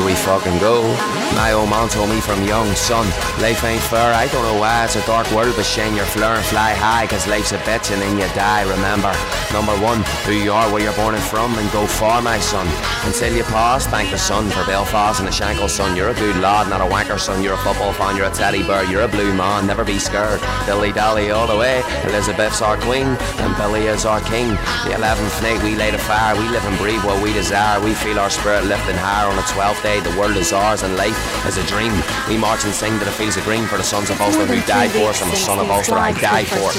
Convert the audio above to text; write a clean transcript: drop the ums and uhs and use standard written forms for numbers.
Here we fucking go. My old man told me from young, son, life ain't fair. I don't know why it's a dark world, but Shane, you're flooring, fly high, cause life's a bitch and then you die. Remember, number one, who you are, where you're born and from, and go far, my son. Until you pass, thank the sun for Belfast and the Shankle, son. You're a good lad, not a wanker, son. You're a football fan, you're a teddy bear, you're a blue man, never be scared. Dilly dally all the way. Elizabeth's our queen, and Billy is our king. The 11th night we light a fire, we live and breathe what we desire. We feel our spirit lifting higher on the 12th day. The world is ours and life is a dream. We march and sing to the fields of green for the sons of Ulster who died for us, and the son of Ulster I die for.